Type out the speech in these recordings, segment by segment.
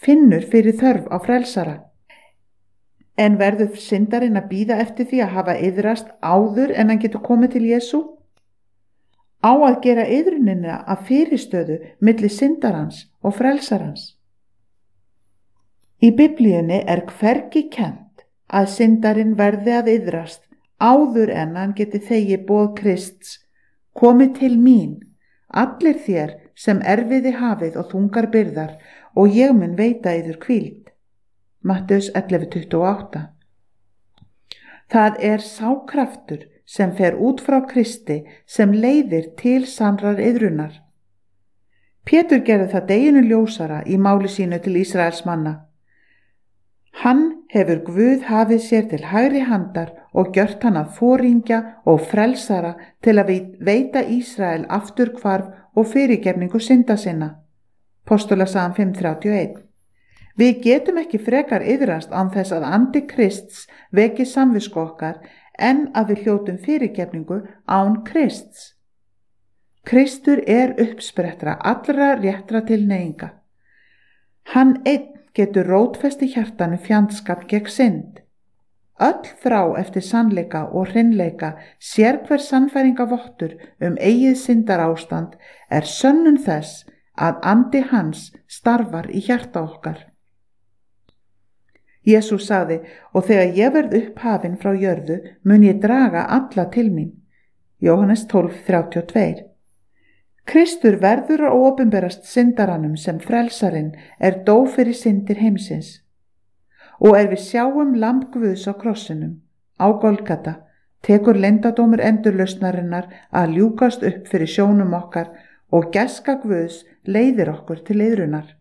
finnur fyrir þörf á frelsara. En verður syndarinn að bíða eftir því að hafa iðrast áður en hann getur komið til Jesú? Á að gera iðrunina að fyrirstöðu milli syndarans og frelsarans. Í Biblíunni er hvergi kennt að syndarinn verði að iðrast áður en hann geti þegið boð Krists: komið til mín, allir þér sem erfiði hafið og þungar byrðar, og ég mun veita yður hvíld. Matteus 11:28. Það er sá kraftur sem fer út frá Kristi sem leiðir til sannrar iðrunar. Pétur gerði það deginum ljósara í máli sínu til Ísraels manna. Hann hefur Guð hafið sér til hægri handar og gjört hann að foringja og frelsara til að veita Ísrael afturhvarf og fyrirgefningu synda sinna. Postulasagan 5:31. Við getum ekki frekar iðrast án þess að andi Krists veki samvisku okkar en að við hljótum fyrirgefningu án Krists. Kristur er uppsprettra allra réttra tilhneiginga. Hann einn getur rótfest í hjartanu fjandskap gegn synd. Öll þrá eftir sannleika og hreinleika, sérhver sannfæringarvottur eigið syndarástand er sönnun þess að andi hans starfar í hjarta okkar. Jesús sagði: og þegar ég verð upphafinn frá jörðu mun ég draga alla til mín. Jóhannes 12:32. Kristur verður að opinberast syndaranum sem frelsarinn dó fyrir syndir heimsins. Og við sjáum lamb Guðs á krossinum, á Golgata, tekur leyndardómur endurlausnarinnar að ljúkast upp fyrir sjónum okkar og gæska Guðs leiðir okkur til iðrunar.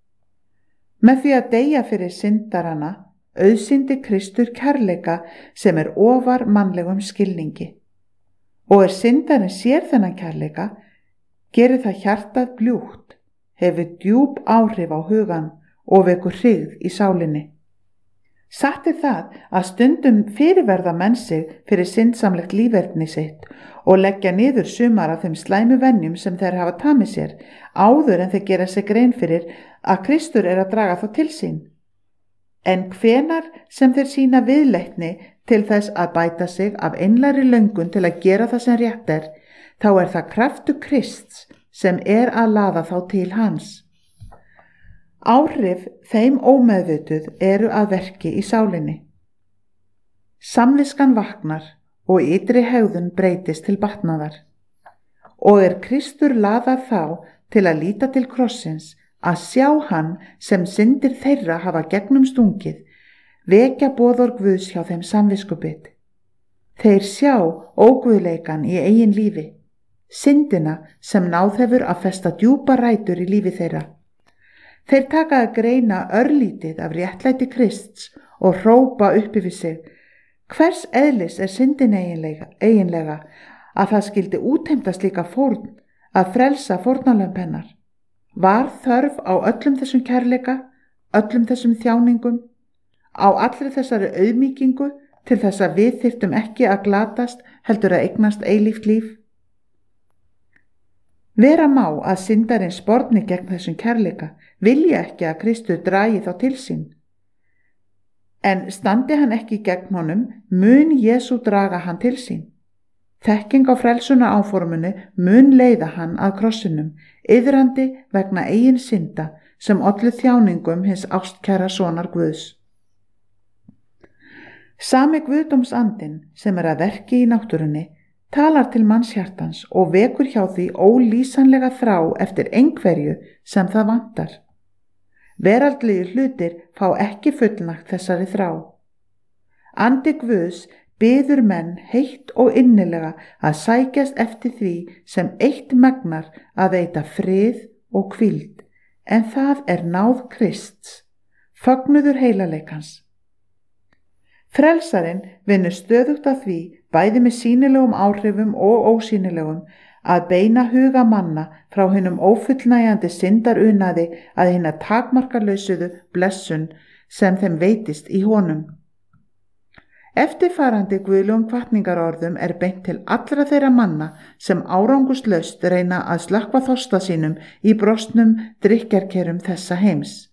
Með því að deyja fyrir syndarana auðsýndi Kristur kærleika sem ofar mannlegum skilningi. Og syndarinn sér þennan kærleika, gerir það hjartað bljúgt, hefur djúp áhrif á hugan og vekur hryggð í sálinni. Satt er það að stundum fyrirverða menn sig fyrir syndsamlegt líferni sitt og leggja niður sumar af þeim slæmu venjum sem þeir hafa tamið sér áður en þeir gera sig grein fyrir að Kristur að draga þá til sín. En hvenar sem þeir sýna viðleitni til þess að bæta sig af einlægri löngun til að gera það sem rétt þá það kraftur Krists sem að laða þá til hans. Áhrif þeim ómeðvituð að verki í sálinni. Samviskan vaknar og ytri hegðun breytist til batnaðar. Og Kristur laðar þá til að líta til krossins, að sjá hann sem syndir þeirra hafa gegnum stungið, vekja boðorð Guðs hjá þeim samviskubit. Þeir sjá óguðleikan í eigin lífi, syndina sem náð hefur að festa djúpa rætur í lífi þeirra. Þeir taka að greina örlítið af réttlæti Krists og hrópa upp yfir sig: hvers eðlis syndin eiginlega að það skyldi útheimta slíka fórn að frelsa fórnarlömb hennar? Var þörf á öllum þessum kærleika, öllum þessum þjáningum, á allri þessari auðmýkingu til þess að við þyrftum ekki að glatast heldur að eignast eilíft líf? Vera má að syndarinn sporni gegn þessum kærleika, vilja ekki að Kristur dragi þá til sín. En standi hann ekki gegn honum, mun Jesú draga hann til sín. Þekking á frelsuna áformunu mun leiða hann að krossinum, iðrandi vegna eigin synda sem ollu þjáningum hins ástkæra sonar Guðs. Sami Guðdómsandinn sem að verki í náttúrunni talar til mannshjartans og vekur hjá því ólýsanlega þrá eftir einhverju sem það vantar. Veraldlegir hlutir fá ekki fullnægt þessari þrá. Andi Guðs biður menn heitt og innilega að sækjast eftir því sem eitt megnar að veita frið og hvíld, en það náð Krists, fögnuður heilagleikans. Frelsarinn vinnur stöðugt að því, bæði með sýnilegum áhrifum og ósýnilegum, að beina huga manna frá hinum ófullnægjandi syndarunaði að hina takmarkalausuðu blessun sem þeim veitist í honum. Eftirfarandi guðlegum hvatningarorðum beint til allra þeirra manna sem árangurslaust reyna að slökkva þorsta sínum í brostnum drykkjarkerum þessa heims.